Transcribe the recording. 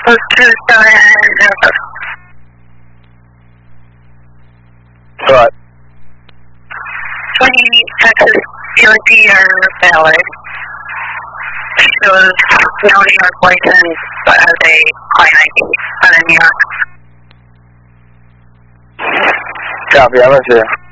What? 20 Texas DOT are valid. It was no New York license, but has a client ID out of New York. Copy, I'm here.